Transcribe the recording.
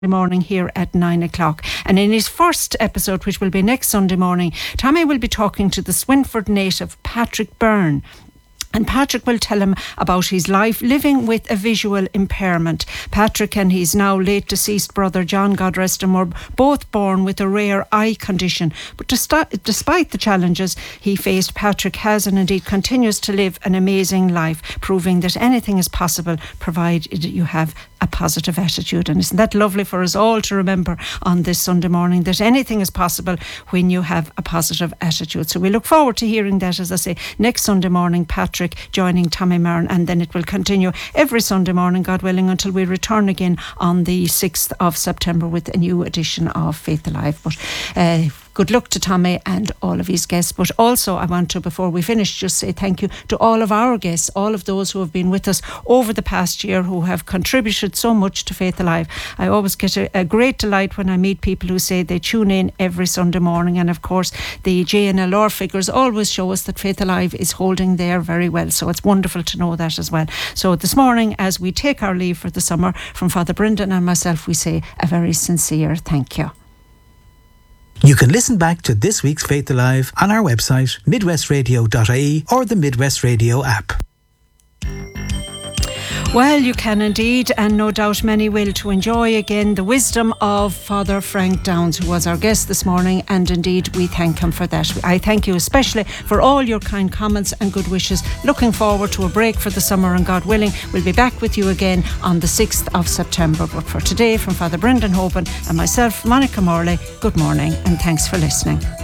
morning here at 9 o'clock. And in his first episode, which will be next Sunday morning, Tommy will be talking to the Swinford native Patrick Byrne. And Patrick will tell him about his life living with a visual impairment. Patrick and his now late deceased brother John, God rest him, were both born with a rare eye condition. But despite the challenges he faced, Patrick has and indeed continues to live an amazing life, proving that anything is possible provided you have a positive attitude. And isn't that lovely for us all to remember on this Sunday morning, that anything is possible when you have a positive attitude. So we look forward to hearing that, as I say, next Sunday morning, Patrick joining Tommy Murn, and then it will continue every Sunday morning, God willing, until we return again on the 6th of September with a new edition of Faith Alive. But good luck to Tommy and all of his guests. But also I want to, before we finish, just say thank you to all of our guests, all of those who have been with us over the past year, who have contributed so much to Faith Alive. I always get a great delight when I meet people who say they tune in every Sunday morning. And of course the JNLR figures always show us that Faith Alive is holding there very well, so it's wonderful to know that as well. So this morning, as we take our leave for the summer, from Father Brendan and myself, we say a very sincere thank you. You can listen back to this week's Faith Alive on our website, midwestradio.ie, or the Midwest Radio app. Well, you can indeed, and no doubt many will, to enjoy again the wisdom of Father Frank Downs, who was our guest this morning, and indeed we thank him for that. I thank you especially for all your kind comments and good wishes. Looking forward to a break for the summer, and God willing, we'll be back with you again on the 6th of September. But for today, from Father Brendan Hoban and myself, Monica Morley, good morning and thanks for listening.